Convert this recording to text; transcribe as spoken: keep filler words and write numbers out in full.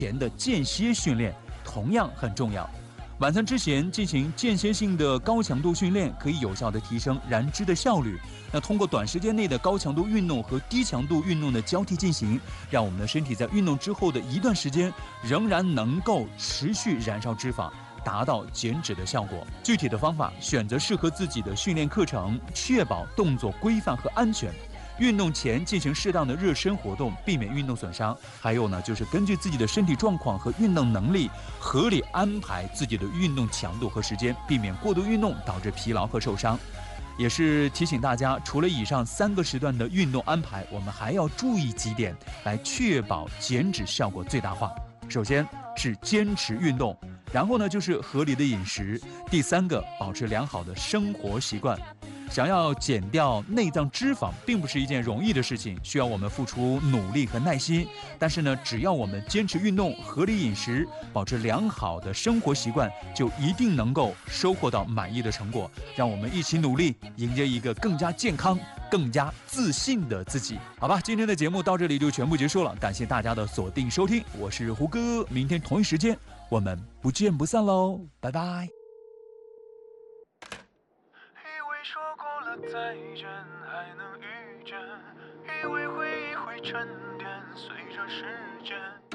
前的间歇训练同样很重要。晚餐之前进行间歇性的高强度训练，可以有效的提升燃脂的效率。那通过短时间内的高强度运动和低强度运动的交替进行，让我们的身体在运动之后的一段时间，仍然能够持续燃烧脂肪，达到减脂的效果。具体的方法，选择适合自己的训练课程，确保动作规范和安全。运动前进行适当的热身活动，避免运动损伤。还有呢，就是根据自己的身体状况和运动能力，合理安排自己的运动强度和时间，避免过度运动导致疲劳和受伤。也是提醒大家，除了以上三个时段的运动安排，我们还要注意几点，来确保减脂效果最大化。首先是坚持运动，然后呢就是合理的饮食，第三个保持良好的生活习惯。想要减掉内脏脂肪并不是一件容易的事情，需要我们付出努力和耐心。但是呢，只要我们坚持运动、合理饮食，保持良好的生活习惯，就一定能够收获到满意的成果。让我们一起努力，迎接一个更加健康、更加自信的自己。好吧，今天的节目到这里就全部结束了，感谢大家的锁定收听，我是胡歌，明天同一时间我们不见不散喽，拜拜。 说过了再见还能遇见，以为回忆会沉淀，随着时间